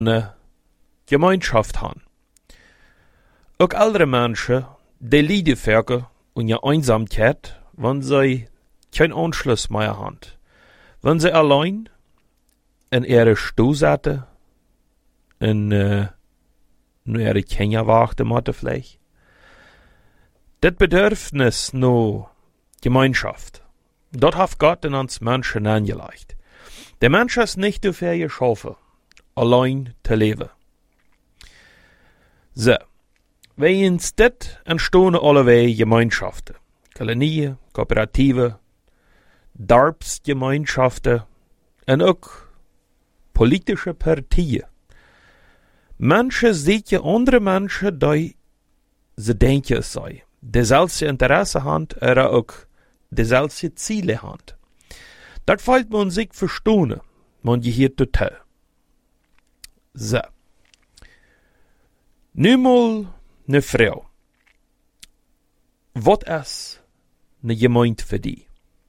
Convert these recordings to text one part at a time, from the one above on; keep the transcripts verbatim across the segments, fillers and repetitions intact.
eine Gemeinschaft haben. Auch andere Menschen, die leiden verken und ja Einsamkeit, wenn sie keinen Anschluss mehr haben. Wenn sie allein in ihre Stuhl sitzen, in, äh, in ihre Kinder warten müssen vielleicht. Das Bedürfnis nur Gemeinschaft. Dort hat Gott in uns Menschen angelegt. Der Mensch ist nicht dafür geschaffen, allein zu leben. So, wie uns das entstehen allerlei Gemeinschaften, Kolonien, Kooperativen, Dorpsgemeinschaften und auch politische Partien. Menschen sehen andere Menschen, die sie denken es sei. Dezelfde Interesse haben, oder auch dezelfde Ziele haben. Dat fällt man sich verstehen, man hier total. So. Nu mal ne Frau. Wat ist ne Gemeinde für die?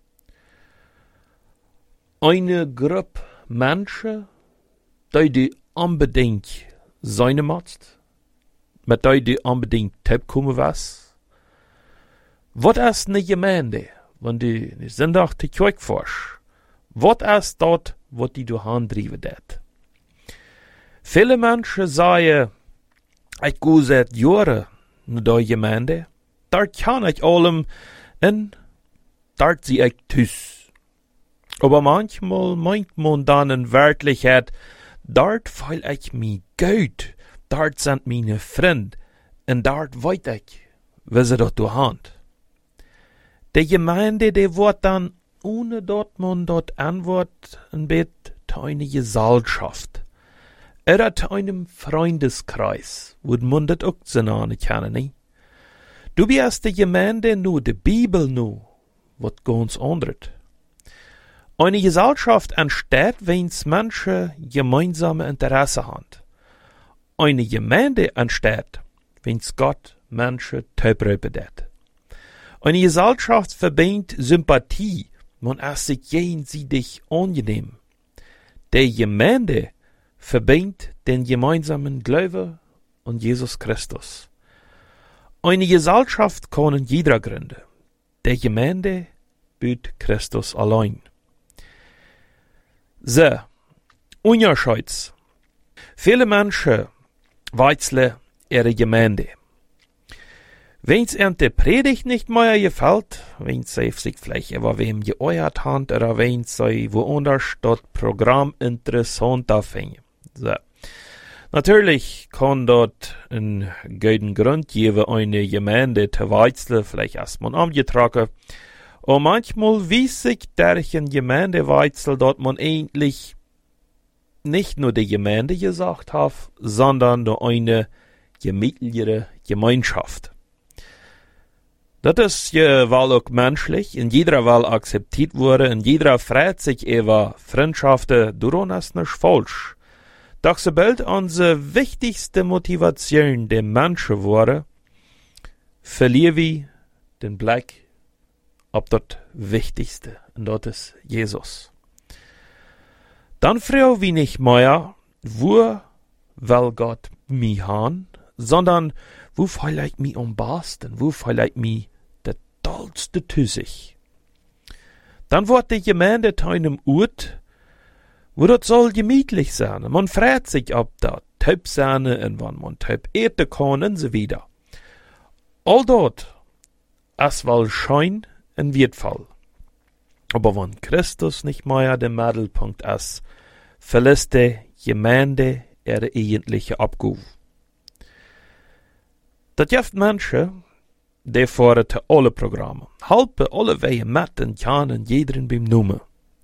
Eine Gruppe Menschen, die die unbedingt sein müsst, mit die die unbedingt teilkommen was. Wat ist ne Gemeinde, wenn die ne Sonntag die Kirche fährst? Wat ist dort, wat die du handrieben dat? Viele Menschen sagen, ich gehe seit Jahren in die Gemeinde, dort kann ich allem und dort sie ich tüss. Aber manchmal meint man dann in Wirklichkeit, dort fühl ich mich gut, dort sind meine Freunde und dort weiß ich, wie sie dort hand. Die Gemeinde, die wird dann, ohne dort man dort antwort, ein Bett eine Gesellschaft. Er hat einem Freundeskreis, wo man das auch zusammen kennen, nicht? Du bist die Gemeinde nur, die Bibel nur, wat ganz anderes. Eine Gesellschaft entsteht, wenn's Menschen gemeinsame Interesse haben. Eine Gemeinde entsteht, wenn's Gott Menschen teilbreitet. Eine Gesellschaft verbindet Sympathie, man ist sich gegenseitig angenehm. Die Gemeinde verbindet den gemeinsamen Glauben an Jesus Christus. Eine Gesellschaft kann jeder gründen. Die Gemeinde büt Christus allein. So, unerscheits. Viele Menschen wechseln ihre Gemeinde. Wenn's ihnen die Predigt nicht mehr gefällt, wenn's sie sich vielleicht über wem geäuert haben, oder wenn's sie woanders das Programm interessanter finden. So. Natürlich kann dort ein guten Grund geben, eine Gemeinde zu wechseln, vielleicht erst mal angetragen. Und manchmal wies sich durch ein Gemeindewechsel, dort man eigentlich nicht nur die Gemeinde gesagt hat, sondern nur eine gemütlichere Gemeinschaft. Das ist ja wohl auch menschlich, in jeder Wahl akzeptiert wurde, in jeder freut sich über Freundschaften, daran ist nicht falsch. Doch sobald unsere wichtigste Motivation der Menschen wurde, verlieren wir den Blick auf das Wichtigste, und das ist Jesus. Dann fragen wir nicht mehr, wo will Gott mich haben, sondern wo fühl ich mich am besten, wo fühl ich mich der tollste Tüssig. Dann wird die Gemeinde zu einem Ort, wo das soll gemütlich sein. Man freut sich ab da, Typ sein, und wann man Typ eten kann, und so wieder. All dort, es will schein und wertvoll. Aber wenn Christus nicht mehr der Mittelpunkt ist, verlässt die Gemeinde ihre eigentliche Abgabe. Das gibt Menschen, die fahren zu alle Programme, halten alle Wege mit und kennen jeden beim Namen.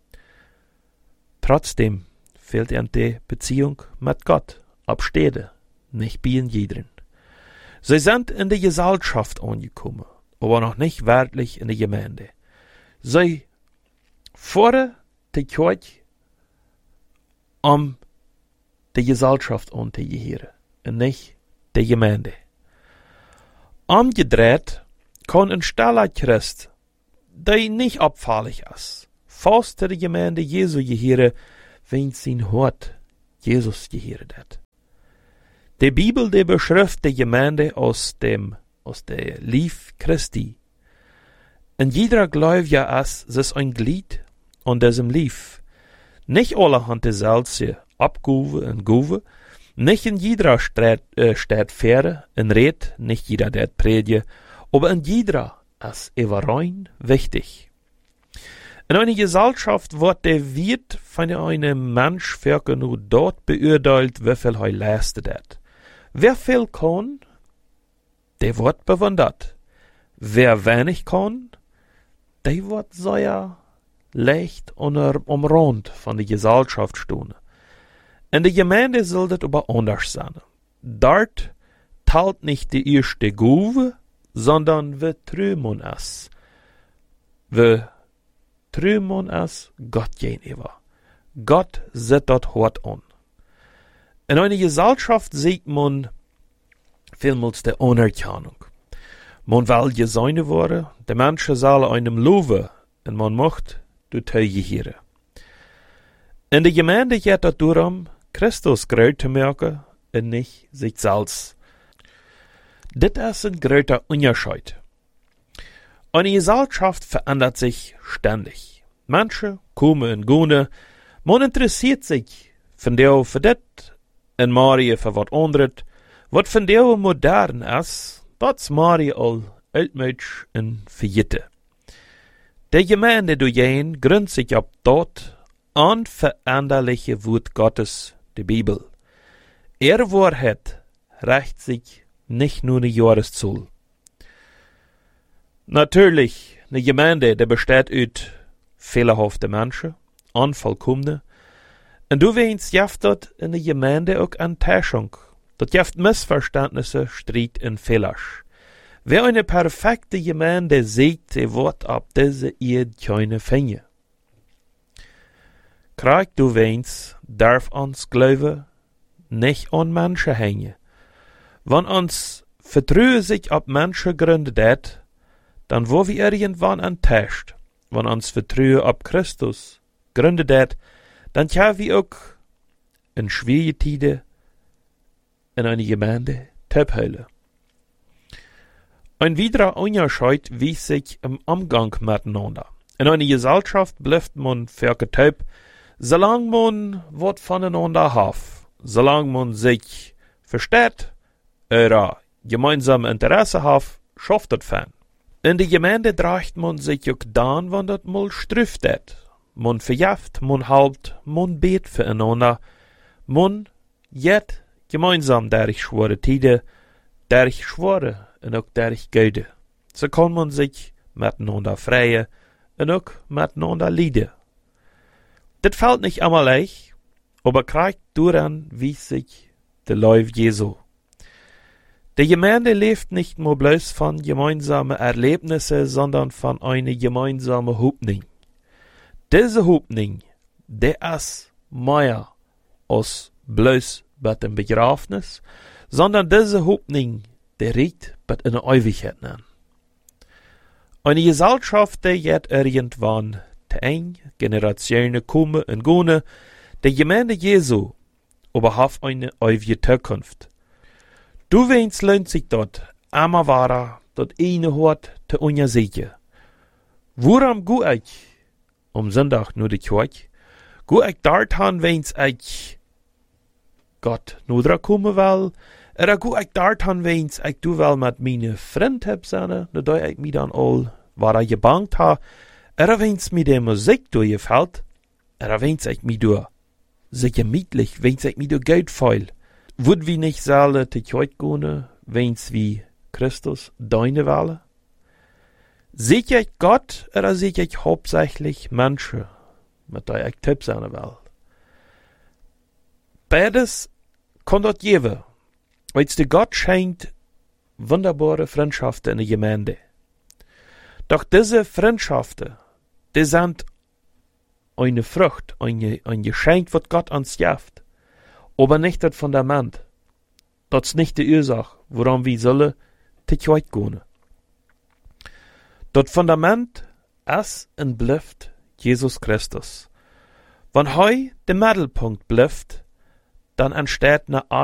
Trotzdem fehlt ihnen die Beziehung mit Gott, abstede, nicht bei jedem. Sie sind in der Gesellschaft angekommen, aber noch nicht wirklich in der Gemeinde. Sie fahren die Kirche, um die Gesellschaft anzugehören, und nicht die Gemeinde. Umgedreht kann ein stiller Christ, der nicht abfällig ist, fast zu der Gemeinde Jesu gehören, wenn sein Hort Jesus gehört hat. Die Bibel, die beschreibt die Gemeinde aus dem, aus der Lief Christi. Und jeder Gläubiger als ist ein Glied an diesem Lief. Nicht alle haben dieselbe Abguve und Guve, nicht in jeder steht, äh, steht Fähre und Red, nicht jeder der Predje, aber in jeder ist Everein wichtig. In einer Gesellschaft wird der Wert von einem Mensch für nur dort beurteilt, wie viel er leistet hat. Wer viel kann, der wird bewundert. Wer wenig kann, der wird sehr leicht unter umrand von der Gesellschaft stehen. In der Gemeinde soll das aber anders sein. Dort teilt nicht die erste Guve, sondern wir trümen es. Wir trümen es Gott gegenüber. Gott sieht dort hart an. In einer Gesellschaft sieht man vielmals die Anerkennung. Man will gesehen worden, die Menschen sollen einem loben, und man macht die Teuge hier. In der Gemeinde geht es darum, Christus groß zu merken und nicht sich selbst. Das ist ein großer Unterschied. Eine Gesellschaft verändert sich ständig. Menschen kommen und gehen. Man interessiert sich von der für das und Marie für was anderes. Was von der modern ist, das Marie all altmütsch und verjitte. Der Gemeinde durch gründet sich ab dort unveränderliche Wort Gottes, die Bibel. Er Wahrheit reicht sich nicht nur eine Jahreszahl. Natürlich, eine Gemeinde, die besteht aus fehlerhaften Menschen, unvollkommene. Und du weinst jaft dort in der Gemeinde auch Enttäuschung. Dort jaft Missverständnisse, Streit und Fehler. Wer eine perfekte Gemeinde sieht, der wird ab diese ihr keine Fänge. Krieg du weinst, darf uns Glaube nicht an Menschen hängen. Wenn uns Vertrauen sich ab Menschen gründet hat, dann wo wir irgendwann enttäuscht. Wenn uns Vertrauen ab Christus gründet hat, dann können wir auch in schwierigen Zeiten in einer Gemeinde teilhaben. Ein weiterer Unterschied wies sich im Umgang miteinander. In einer Gesellschaft bleibt man vergeteilt, solange man was voneinander hat, solange man sich versteht, oder gemeinsame Interesse hat, schafft das fan. In der Gemeinde dreht man sich auch dann, wenn das mal strüft hat. Man verjaft, man halbt, man bet füreinander, man jet gemeinsam durch schwere Tide, durch schwere und auch durch Geude. So kann man sich miteinander freien und auch miteinander lieden. Das fällt nicht einmal leicht, aber kriegt daran, wie sich der Lauf Jesu. Die Gemeinde lebt nicht nur bloß von gemeinsamen Erlebnissen, sondern von einer gemeinsamen Hoffnung. Diese Hoffnung, die ist mehr als bloß bei dem Begräbnis, sondern diese Hoffnung, die riecht bei einer Ewigkeit an. Eine Gesellschaft, die geht irgendwann zu eng, Generationen kommen und gehen, die Gemeinde Jesu aber hat eine ewige Zukunft. Du weinst lohnt sich dort, einmal wahrer, dort eine Hort zu untersuchen. Worum gu ich? Um Sonntag nur die Kirche. Gu ich dorthin, wenn's ich Gott nur dran kommen will, oder gu ich dorthin, wenn's ich du will mit meine Freund hab seine, da da ich mich dann all, war ich gebankt ha, oder wenn's mir der Musik durchgefällt, oder wenn's ich mich durch so gemütlich, wenn's ich mich durch Geld feil. Würd wie nicht sagen, die Kirche gehen, wenn's wie Christus deine Wahl? Sehe ich Gott oder sehe ich hauptsächlich Menschen, mit der ich Tipps sein will? Beides kann dort geben. Weißt du, Gott schenkt wunderbare Freundschaften in der Gemeinde. Doch diese Freundschaften, die sind eine Frucht, ein, ein Geschenk, was Gott uns gibt. Aber nicht das Fundament. Das ist nicht die Ursache, woran wir sollen die Kirche gehen. Das Fundament ist und bleibt Jesus Christus. Wenn er der Mittelpunkt bleibt, dann entsteht eine